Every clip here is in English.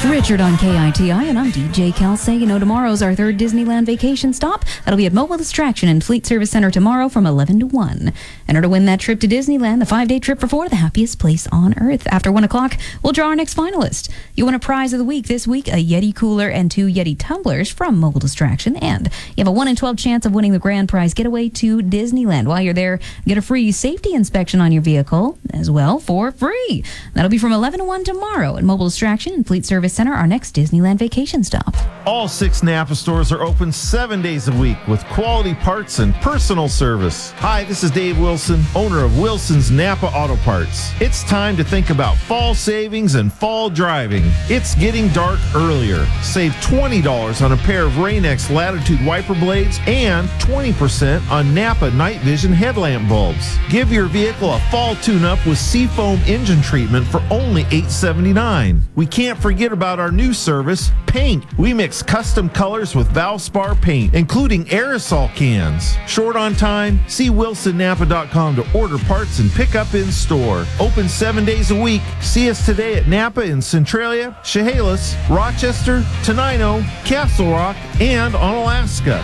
Richard on KITI, and I'm DJ Kelsey. You know, tomorrow's our third Disneyland vacation stop. That'll be at Mobile Distraction and Fleet Service Center tomorrow from 11 to 1. Enter to win that trip to Disneyland, the 5-day trip for 4, the happiest place on Earth. After 1 o'clock, we'll draw our next finalist. You win a prize of the week this week, a Yeti cooler and 2 Yeti tumblers from Mobile Distraction. And you have a 1 in 12 chance of winning the grand prize getaway to Disneyland. While you're there, get a free safety inspection on your vehicle as well for free. That'll be from 11 to 1 tomorrow at Mobile Distraction and Fleet Service Center, our next Disneyland vacation stop. All 6 Napa stores are open 7 days a week with quality parts and personal service. Hi, this is Dave Wilson, owner of Wilson's Napa Auto Parts. It's time to think about fall savings and fall driving. It's getting dark earlier. Save $20 on a pair of Rain-X Latitude wiper blades and 20% on Napa night vision headlamp bulbs. Give your vehicle a fall tune-up with Seafoam engine treatment for only $8.79. We can't forget about our new service, paint. We mix custom colors with Valspar paint, including aerosol cans. Short on time? See WilsonNapa.com to order parts and pick up in store. Open 7 days a week. See us today at Napa in Centralia, Chehalis, Rochester, Tenino, Castle Rock, and on Alaska.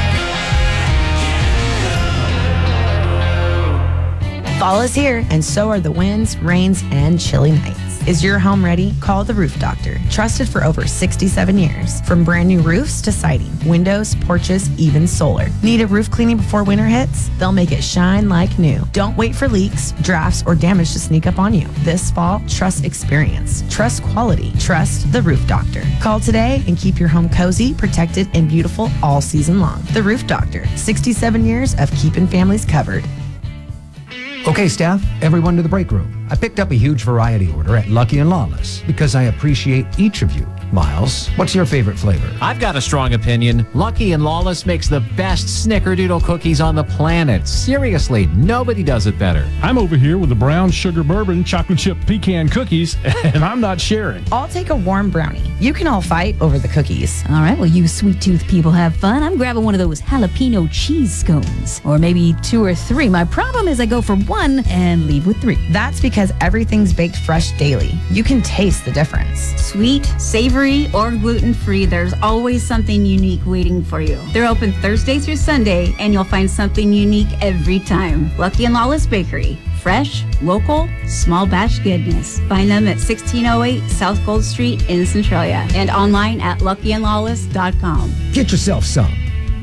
Fall is here, and so are the winds, rains, and chilly nights. Is your home ready? Call the Roof Doctor. Trusted for over 67 years. From brand new roofs to siding, windows, porches, even solar. Need a roof cleaning before winter hits? They'll make it shine like new. Don't wait for leaks, drafts, or damage to sneak up on you. This fall, trust experience. Trust quality. Trust the Roof Doctor. Call today and keep your home cozy, protected, and beautiful all season long. The Roof Doctor. 67 years of keeping families covered. Okay, staff, everyone to the break room. I picked up a huge variety order at Lucky and Lawless because I appreciate each of you. Miles, what's your favorite flavor? I've got a strong opinion. Lucky and Lawless makes the best snickerdoodle cookies on the planet. Seriously, nobody does it better. I'm over here with the brown sugar bourbon chocolate chip pecan cookies, and I'm not sharing. I'll take a warm brownie. You can all fight over the cookies. All right, well, you sweet tooth people have fun. I'm grabbing one of those jalapeno cheese scones, or maybe 2 or 3. My problem is I go for 1 and leave with 3. That's because everything's baked fresh daily. You can taste the difference. Sweet, savory, or gluten-free, there's always something unique waiting for you. They're open Thursday through Sunday, and you'll find something unique every time. Lucky and Lawless Bakery. Fresh, local, small batch goodness. Find them at 1608 South Gold Street in Centralia and online at luckyandlawless.com. Get yourself some.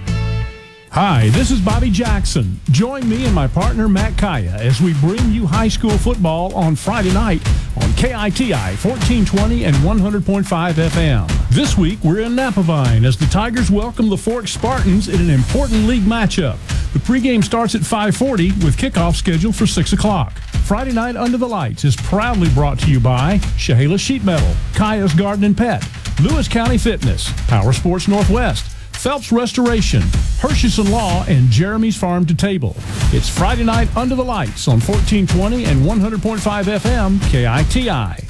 Hi, this is Bobby Jackson. Join me and my partner Matt Kaya as we bring you high school football on Friday night on KITI 1420 and 100.5 FM. This week we're in Napavine as the Tigers welcome the Fork Spartans in an important league matchup. The pregame starts at 5:40 with kickoff scheduled for 6 o'clock. Friday Night Under the Lights is proudly brought to you by Chehalis Sheet Metal, Kaya's Garden and Pet, Lewis County Fitness, Power Sports Northwest, Phelps Restoration, Hershison Law, and Jeremy's Farm to Table. It's Friday Night Under the Lights on 1420 and 100.5 FM KITI.